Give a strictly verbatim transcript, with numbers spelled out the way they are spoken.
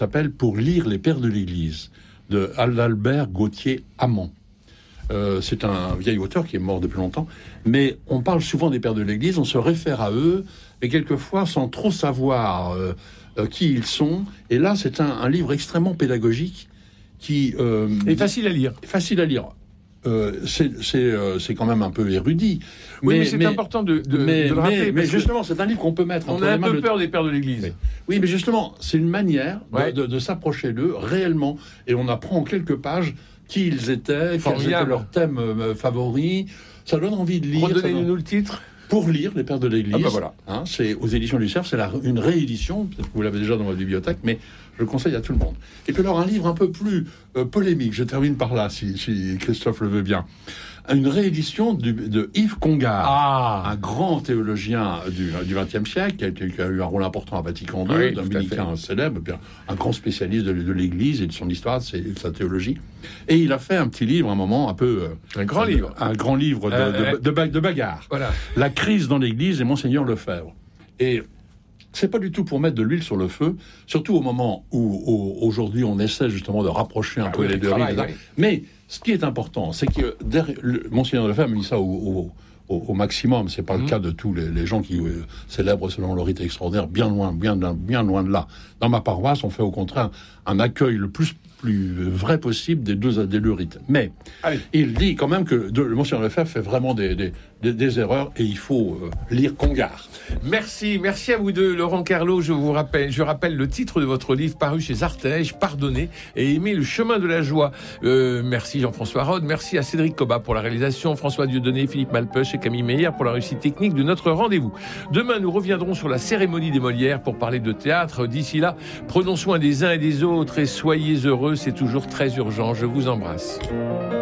s'appelle « Pour lire les pères de l'Église » de Adalbert Gauthier-Amand. Euh, c'est un vieil auteur qui est mort depuis longtemps, mais on parle souvent des pères de l'Église, on se réfère à eux, et quelquefois sans trop savoir euh, euh, qui ils sont. Et là, c'est un, un livre extrêmement pédagogique qui... Euh, et facile à lire. Facile à lire. Euh, c'est, c'est, euh, c'est quand même un peu érudit. Oui, mais, mais c'est mais, important de, de, mais, de le rappeler. Mais, mais justement, c'est un livre qu'on peut mettre on entre a les un mains peu de... peur des pères de l'Église. Oui, oui, mais justement, c'est une manière ouais. de, de, de s'approcher d'eux réellement, et on apprend en quelques pages qui ils étaient, quels étaient leurs thèmes euh, favoris. Ça donne envie de lire. Redonnez-nous donne... le titre. Pour lire les pères de l'Église. Ah bah voilà. Hein, c'est aux éditions du Cerf, c'est la, une réédition. Peut-être que vous l'avez déjà dans votre bibliothèque, mais je le conseille à tout le monde. Et puis alors un livre un peu plus euh, polémique. Je termine par là, si, si Christophe le veut bien. Une réédition du, de Yves Congar, ah. un grand théologien du vingtième siècle, qui a, qui a eu un rôle important à Vatican deux, oui, dominicain célèbre, bien, un grand spécialiste de, de l'Église et de son histoire, de, de sa théologie. Et il a fait un petit livre, un moment un peu... Un grand un, livre. Un grand livre de, euh, de, de, de, de bagarre. Voilà. La crise dans l'Église et Monseigneur Lefebvre. Et... c'est pas du tout pour mettre de l'huile sur le feu, surtout au moment où, où aujourd'hui on essaie justement de rapprocher un ah peu oui, les deux rives. Oui. Mais ce qui est important, c'est que derrière, le, Monseigneur Lefebvre dit ça au, au, au, au maximum. C'est pas mmh. le cas de tous les, les gens qui euh, célèbrent selon le rite extraordinaire. Bien loin, bien, bien loin de là. Dans ma paroisse, on fait au contraire un accueil le plus plus vrai possible des deux, des deux rites. Mais Allez. il dit quand même que de, le Monseigneur Lefebvre fait vraiment des, des, des, des erreurs et il faut euh, lire Congar. Merci, merci à vous deux, Laurent Carlo. Je vous rappelle, je rappelle le titre de votre livre paru chez Artege, Pardonner et aimer le chemin de la joie. Euh, merci Jean-François Rode, merci à Cédric Cobat pour la réalisation, François Dieudonné, Philippe Malpeuch et Camille Meyer pour la réussite technique de notre rendez-vous. Demain, nous reviendrons sur la cérémonie des Molières pour parler de théâtre. D'ici là, prenons soin des uns et des autres et soyez heureux. C'est toujours très urgent. Je vous embrasse.